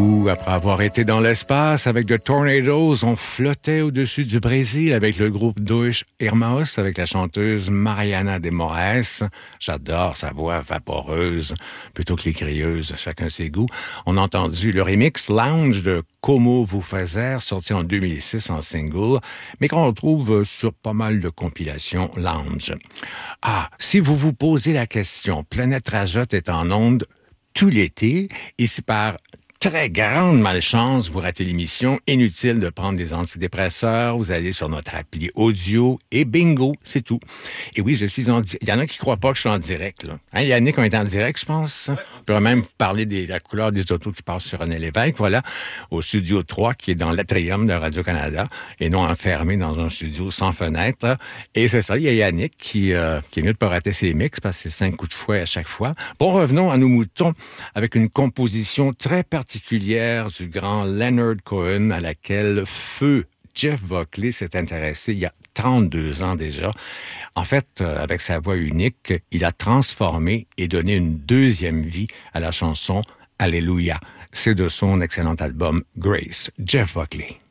Après avoir été dans l'espace avec The Tornadoes, on flottait au-dessus du Brésil avec le groupe Dois Irmãos, avec la chanteuse Mariana de Moraes. J'adore sa voix vaporeuse, plutôt que les crieuses, chacun ses goûts. On a entendu le remix Lounge de Como Vous Fazer, sorti en 2006 en single, mais qu'on retrouve sur pas mal de compilations lounge. Si vous vous posez la question, Planète Rajotte est en onde tout l'été, et si par très grande malchance, vous ratez l'émission, inutile de prendre des antidépresseurs, vous allez sur notre appli audio et bingo, c'est tout. Et oui, je suis en direct. Il y en a qui croient pas que je suis en direct, là. Hein, Yannick, on est en direct, je pense. Ouais. On pourrait même parler de la couleur des autos qui passent sur René Lévesque, voilà, au studio 3, qui est dans l'atrium de Radio-Canada, et non enfermé dans un studio sans fenêtre. Et c'est ça, il y a Yannick qui est mieux de pas rater ses mix, parce que c'est 5 coups de fouet à chaque fois. Bon, revenons à nos moutons avec une composition très particulière du grand Leonard Cohen, à laquelle feu Jeff Buckley s'est intéressé il y a 32 ans déjà. En fait, avec sa voix unique, il a transformé et donné une deuxième vie à la chanson Alléluia. C'est de son excellent album Grace. Jeff Buckley.